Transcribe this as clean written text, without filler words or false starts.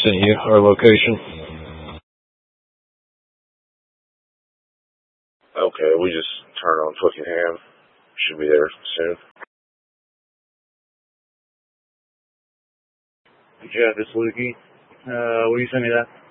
sent you our location. Okay, we just turned on Twickenham. Should be there soon. Jeff, it's Lukey. Will you send me that?